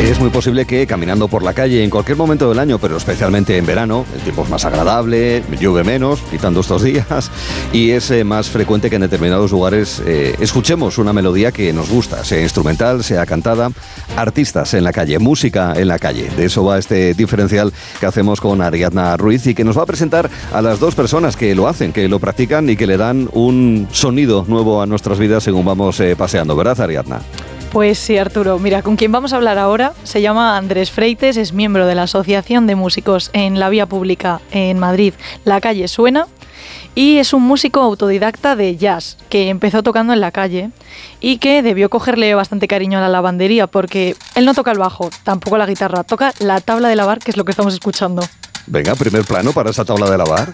Es muy posible que caminando por la calle en cualquier momento del año, pero especialmente en verano, el tiempo es más agradable, llueve menos, quitando estos días, y es más frecuente que en determinados lugares escuchemos una melodía que nos gusta, sea instrumental, sea cantada, artistas en la calle, música en la calle. De eso va este diferencial que hacemos con Ariadna Ruiz y que nos va a presentar a las dos personas que lo hacen, que lo practican y que le dan un sonido nuevo a nuestras vidas según vamos paseando, ¿verdad, Ariadna? Pues sí, Arturo. Mira, con quien vamos a hablar ahora se llama Andrés Freites, es miembro de la Asociación de Músicos en la Vía Pública en Madrid, La Calle Suena, y es un músico autodidacta de jazz que empezó tocando en la calle y que debió cogerle bastante cariño a la lavandería porque él no toca el bajo, tampoco la guitarra, toca la tabla de lavar, que es lo que estamos escuchando. Venga, primer plano para esa tabla de lavar.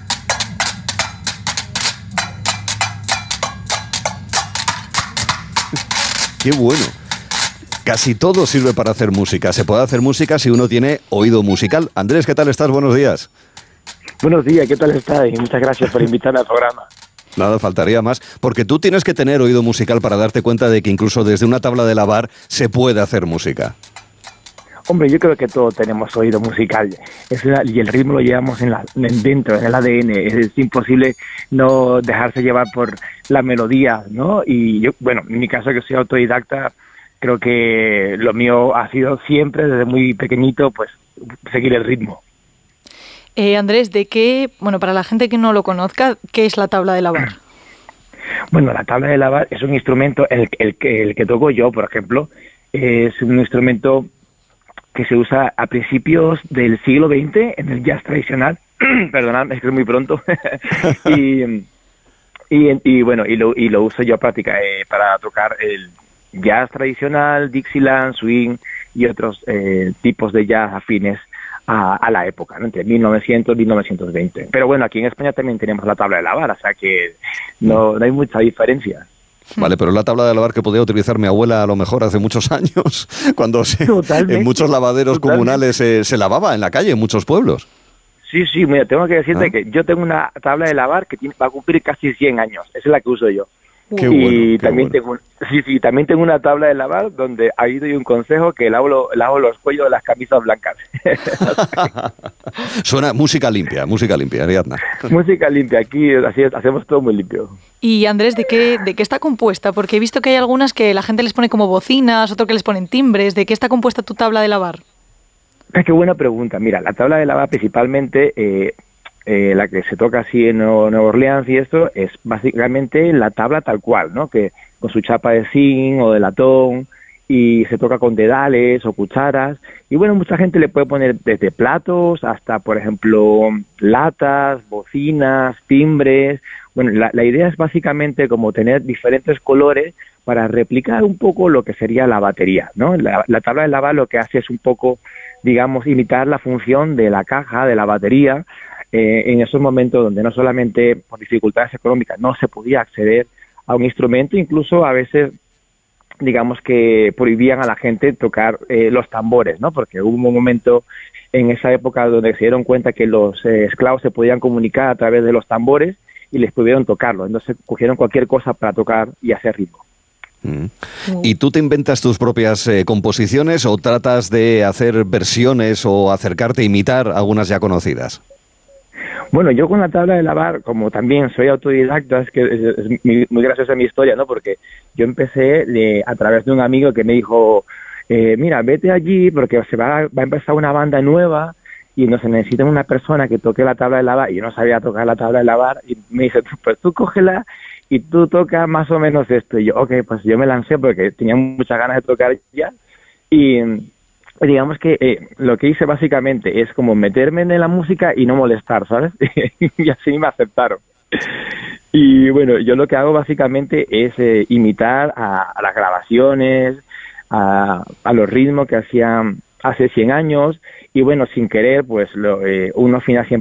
¡Qué bueno! Casi todo sirve para hacer música. Se puede hacer música si uno tiene oído musical. Andrés, ¿qué tal estás? Buenos días. Buenos días, ¿qué tal estás? Y muchas gracias por invitarme al programa. Nada, faltaría más. Porque tú tienes que tener oído musical para darte cuenta de que incluso desde una tabla de lavar se puede hacer música. Hombre, yo creo que todos tenemos oído musical. Y el ritmo lo llevamos dentro, en el ADN. Es imposible no dejarse llevar por la melodía, ¿no? Y yo, bueno, en mi caso que soy autodidacta, creo que lo mío ha sido siempre, desde muy pequeñito, pues seguir el ritmo. Andrés, para la gente que no lo conozca, ¿qué es la tabla de lavar? Bueno, la tabla de lavar es un instrumento, el que toco yo, por ejemplo, es un instrumento que se usa a principios del siglo XX en el jazz tradicional. Perdonad, es que es muy pronto. y lo uso yo para tocar el jazz tradicional, Dixieland, swing y otros tipos de jazz afines a la época, ¿no? Entre 1900 y 1920. Pero bueno, aquí en España también tenemos la tabla de lavar, o sea que no hay mucha diferencia. Vale, pero la tabla de lavar que podía utilizar mi abuela a lo mejor hace muchos años, cuando en muchos lavaderos comunales se lavaba en la calle, en muchos pueblos. Sí, mira, tengo que decirte que yo tengo una tabla de lavar que va a cumplir casi 100 años. Esa es la que uso yo. Qué y bueno, también tengo una tabla de lavar donde ahí doy un consejo que lavo los cuellos de las camisas blancas. Suena música limpia, Ariadna. Música limpia, aquí así hacemos todo muy limpio. Y Andrés, ¿de qué está compuesta? Porque he visto que hay algunas que la gente les pone como bocinas, otro que les ponen timbres. ¿De qué está compuesta tu tabla de lavar? Qué buena pregunta. Mira, la tabla de lavar principalmente... la que se toca así en Nueva Orleans y esto es básicamente la tabla tal cual, ¿no? Que con su chapa de zinc o de latón y se toca con dedales o cucharas y bueno, mucha gente le puede poner desde platos hasta, por ejemplo, latas, bocinas, timbres. Bueno, la idea es básicamente como tener diferentes colores para replicar un poco lo que sería la batería, ¿no? La tabla de lavar lo que hace es un poco, digamos, imitar la función de la caja, de la batería, en esos momentos donde no solamente por dificultades económicas no se podía acceder a un instrumento, incluso a veces, digamos que prohibían a la gente tocar los tambores, ¿no? Porque hubo un momento en esa época donde se dieron cuenta que los esclavos se podían comunicar a través de los tambores y les pudieron tocarlo. Entonces cogieron cualquier cosa para tocar y hacer ritmo. ¿Y tú te inventas tus propias composiciones o tratas de hacer versiones o acercarte a imitar algunas ya conocidas? Bueno, yo con la tabla de lavar, como también soy autodidacta, es que es muy graciosa mi historia, ¿no? Porque yo empecé a través de un amigo que me dijo, mira, vete allí porque va a empezar una banda nueva y no se necesita una persona que toque la tabla de lavar. Y yo no sabía tocar la tabla de lavar y me dice, pues tú cógela y tú tocas más o menos esto. Y yo, ok, pues yo me lancé porque tenía muchas ganas de tocar ya y... digamos que lo que hice básicamente es como meterme en la música y no molestar, ¿sabes? Y así me aceptaron. Y bueno, yo lo que hago básicamente es imitar a las grabaciones, a los ritmos que hacían hace 100 años y bueno, sin querer, pues uno al final siempre